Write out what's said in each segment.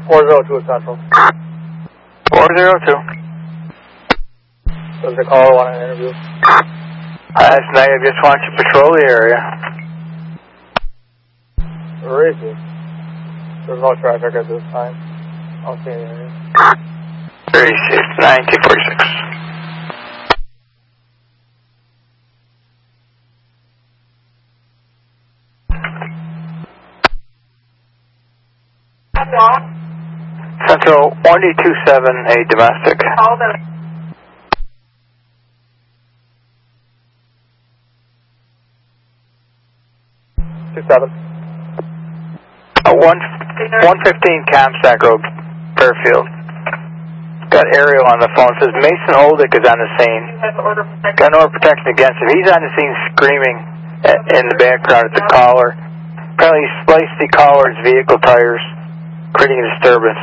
402 Central. 402. Does the caller want an interview? That's negative. Just want you to patrol the area. Where is he? There's no traffic at this time. I don't see any area. 36, 1946. Central 1227, a domestic. 27. 115 Comstock Road, Fairfield. Got Ariel on the phone. Says Mason Oldick is on the scene. Got no protection against him. He's on the scene screaming in the background at the caller. Apparently he spliced the caller's vehicle tires, creating a disturbance.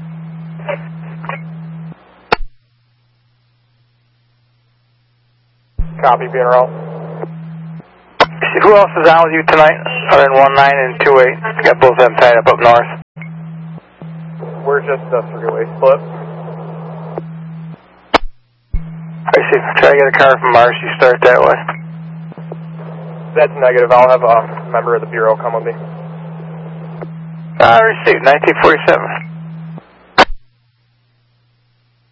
Copy, being around. Who else is on with you tonight? Other than 19 and 28. Got both of them tied up north. We're just a three-way split. I see. Try to get a car from Marcy. Start that way. That's negative. I'll have a member of the Bureau come with me. Received. 1947.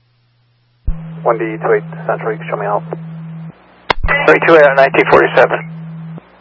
1D28 Central, you can show me out. 328 on 1947.